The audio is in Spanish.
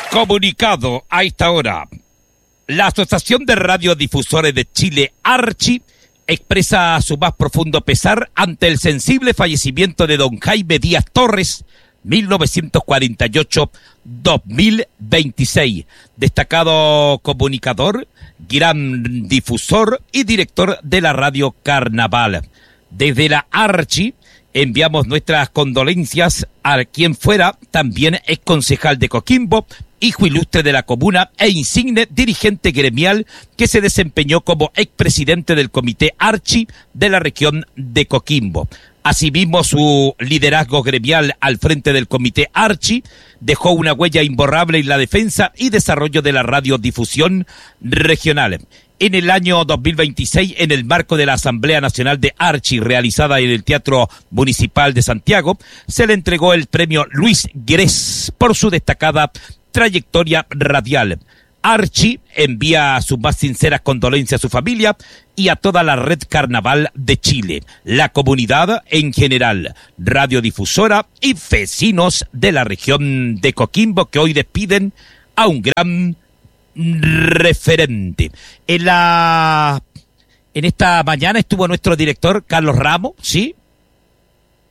Comunicado a esta hora. La Asociación de Radiodifusores de Chile, ARCHI, expresa su más profundo pesar ante el sensible fallecimiento de don Jaime Díaz Torres, 1948-2026. Destacado comunicador, gran difusor y director de la Radio Carnaval. Desde la ARCHI enviamos nuestras condolencias a quien fuera también ex concejal de Coquimbo, hijo ilustre de la comuna e insigne dirigente gremial que se desempeñó como expresidente del Comité ARCHI de la región de Coquimbo. Asimismo, su liderazgo gremial al frente del Comité ARCHI dejó una huella imborrable en la defensa y desarrollo de la radiodifusión regional. En el año 2026, en el marco de la Asamblea Nacional de ARCHI realizada en el Teatro Municipal de Santiago, se le entregó el premio Luis Grés por su destacada trayectoria radial. ARCHI envía sus más sinceras condolencias a su familia y a toda la red carnaval de Chile, la comunidad en general, radiodifusora y vecinos de la región de Coquimbo que hoy despiden a un gran referente. En esta mañana estuvo nuestro director Carlos Ramos, ¿sí?